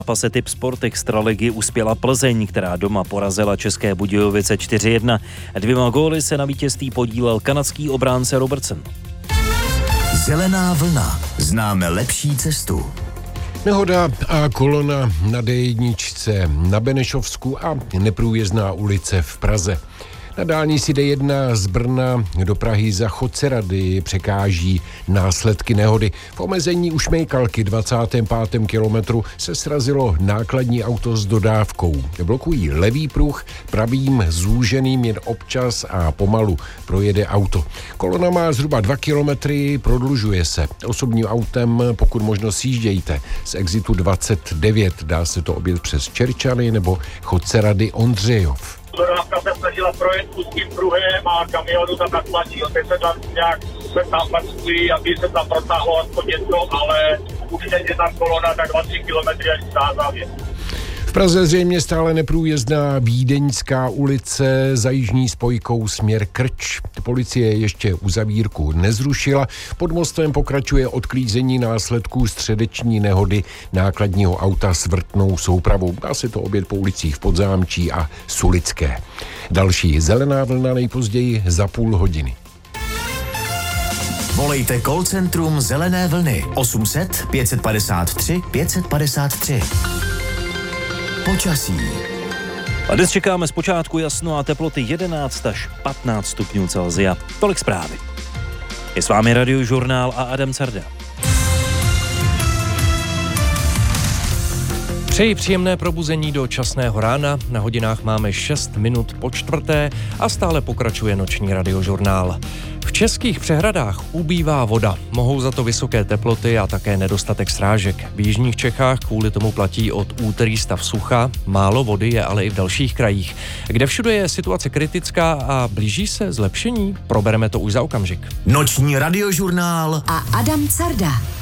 zápase Tip Sport Extraligy uspěla Plzeň, která doma porazila České Budějovice 4-1. 2 góly se na vítězství podílel kanadský obránce Robertson. Zelená vlna. Známe lepší cestu. Nehoda a kolona na D1 na Benešovsku a neprůjezdná ulice v Praze. Na dálnici D1 z Brna do Prahy za Chodcerady překáží následky nehody. V omezení u Šmejkalky 25. kilometru se srazilo nákladní auto s dodávkou. Blokují levý pruh, pravým zúženým jen občas a pomalu projede auto. Kolona má zhruba 2 kilometry, prodlužuje se. Osobním autem pokud možno sjíždějte z exitu 29. Dá se to objet přes Čerčany nebo Chodcerady Ondřejov. Dodávka se snažila projet úzkým pruhem a kamionu tam natlačil. Teď se tam nějak tam patří, aby se tam protáhlo aspoň něco, ale už teď je tam kolona tak 2-3 kilometry až v Sázavě. V Praze zřejmě stále neprůjezdná Vídeňská ulice za jižní spojkou směr Krč. Policie ještě uzavírku nezrušila. Pod mostem pokračuje odklízení následků středeční nehody nákladního auta s vrtnou soupravou. Dá se to objet po ulicích v Podzámčí a Sulické. Další zelená vlna nejpozději za půl hodiny. Volejte call centrum Zelené vlny 800 553 553. Počasí. A dnes čekáme zpočátku jasno a teploty 11 až 15 stupňů Celsia. Tolik zprávy. Je s vámi Radiožurnál a Adam Carda. Přeji příjemné probuzení do časného rána. Na hodinách máme 6 minut po 4. a stále pokračuje noční Radiožurnál. V českých přehradách ubývá voda. Mohou za to vysoké teploty a také nedostatek srážek. V jižních Čechách kvůli tomu platí od úterý stav sucha. Málo vody je ale i v dalších krajích. Kde všude je situace kritická a blíží se zlepšení? Probereme to už za okamžik. Noční Radiožurnál a Adam Carda.